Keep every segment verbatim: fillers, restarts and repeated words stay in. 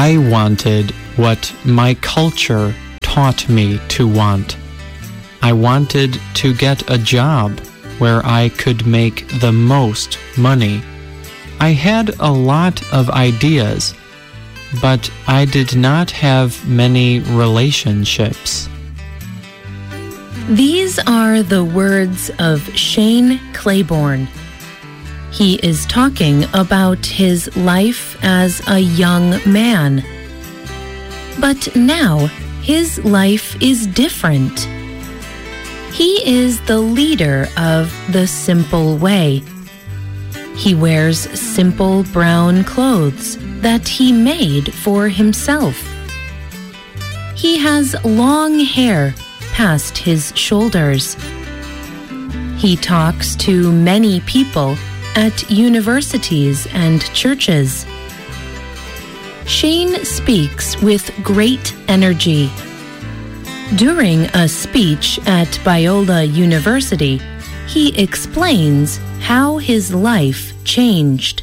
I wanted what my culture taught me to want. I wanted to get a job where I could make the most money. I had a lot of ideas, but I did not have many relationships. These are the words of Shane Claiborne. He is talking about his life as a young man. But now, his life is different. He is the leader of the Simple Way. He wears simple brown clothes that he made for himself. He has long hair past his shoulders. He talks to many people at universities and churches. Shane speaks with great energy. During a speech at Biola University, he explains how his life changed.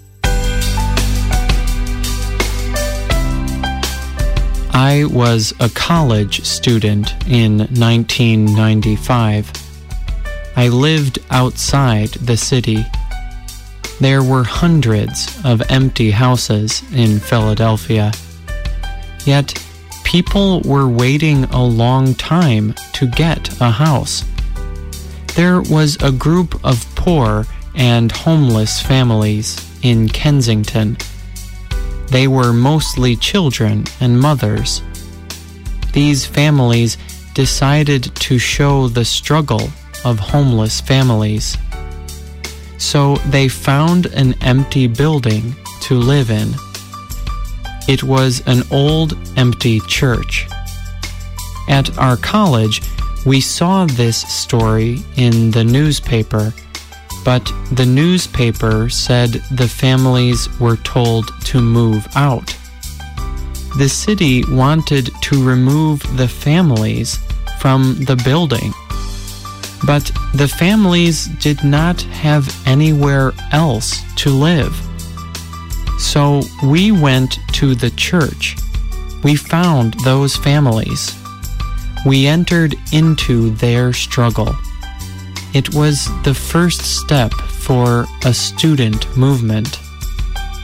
I was a college student in nineteen ninety-five. I lived outside the city. There were hundreds of empty houses in Philadelphia. Yet, people were waiting a long time to get a house. There was a group of poor and homeless families in Kensington. They were mostly children and mothers. These families decided to show the struggle of homeless families. So they found an empty building to live in. It was an old, empty church. At our college, we saw this story in the newspaper, but the newspaper said the families were told to move out. The city wanted to remove the families from the building, but the families did not have anywhere else to live. So we went to the church. We found those families. We entered into their struggle. It was the first step for a student movement.